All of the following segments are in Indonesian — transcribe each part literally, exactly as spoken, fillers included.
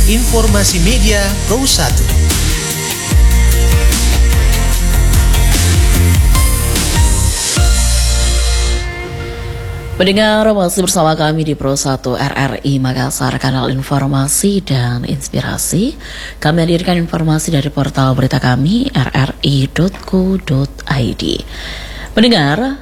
Informasi Media Pro satu. Pendengar, masih bersama kami di Pro satu R R I Makassar, kanal informasi dan inspirasi. Kami hadirkan informasi dari portal berita kami r r i dot co dot i d. Pendengar,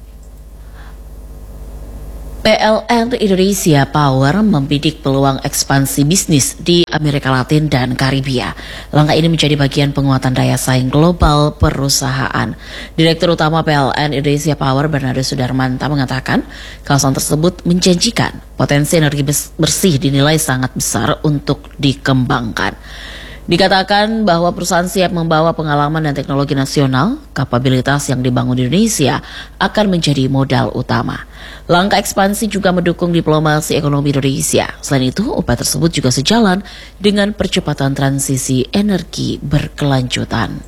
P L N Indonesia Power membidik peluang ekspansi bisnis di Amerika Latin dan Karibia. Langkah ini menjadi bagian penguatan daya saing global perusahaan. Direktur Utama P L N Indonesia Power, Bernardo Sudarmanta, mengatakan kawasan tersebut menjanjikan. Potensi energi bersih dinilai sangat besar untuk dikembangkan. Dikatakan bahwa perusahaan siap membawa pengalaman dan teknologi nasional, kapabilitas yang dibangun di Indonesia akan menjadi modal utama. Langkah ekspansi juga mendukung diplomasi ekonomi Indonesia. Selain itu, upaya tersebut juga sejalan dengan percepatan transisi energi berkelanjutan.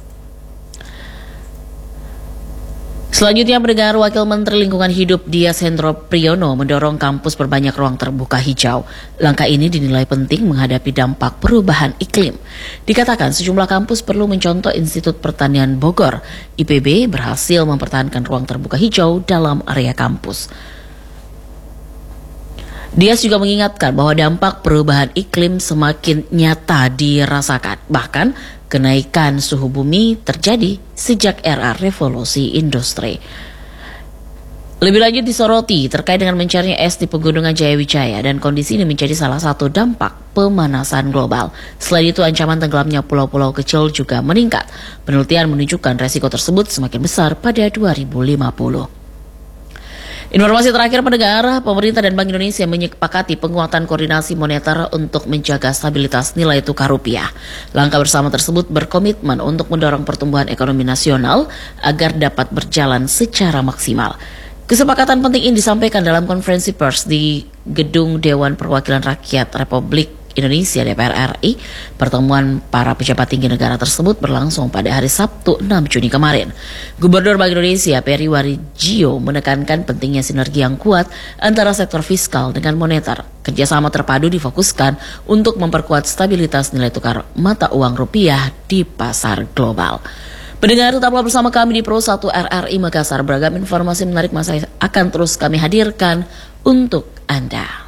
Selanjutnya, pendengar, Wakil Menteri Lingkungan Hidup Dias Hendro Priyono mendorong kampus berbanyak ruang terbuka hijau. Langkah ini dinilai penting menghadapi dampak perubahan iklim. Dikatakan sejumlah kampus perlu mencontoh Institut Pertanian Bogor. I P B berhasil mempertahankan ruang terbuka hijau dalam area kampus. Dias juga mengingatkan bahwa dampak perubahan iklim semakin nyata dirasakan. Bahkan kenaikan suhu bumi terjadi sejak era revolusi industri. Lebih lanjut disoroti terkait dengan mencarnya es di pegunungan Jayawijaya, dan kondisi ini menjadi salah satu dampak pemanasan global. Selain itu, ancaman tenggelamnya pulau-pulau kecil juga meningkat. Penelitian menunjukkan resiko tersebut semakin besar pada dua ribu lima puluh. Informasi terakhir, pendengar, pemerintah dan Bank Indonesia menyepakati penguatan koordinasi moneter untuk menjaga stabilitas nilai tukar rupiah. Langkah bersama tersebut berkomitmen untuk mendorong pertumbuhan ekonomi nasional agar dapat berjalan secara maksimal. Kesepakatan penting ini disampaikan dalam konferensi pers di Gedung Dewan Perwakilan Rakyat Republik Indonesia D P R R I. Pertemuan para pejabat tinggi negara tersebut berlangsung pada hari Sabtu enam Juni kemarin. Gubernur Bank Indonesia Peri Warjio menekankan pentingnya sinergi yang kuat antara sektor fiskal dengan moneter. Kerjasama terpadu difokuskan untuk memperkuat stabilitas nilai tukar mata uang rupiah di pasar global. Pendengar, tetaplah bersama kami di Pro satu R R I Makassar. Beragam informasi menarik masih akan terus kami hadirkan untuk Anda.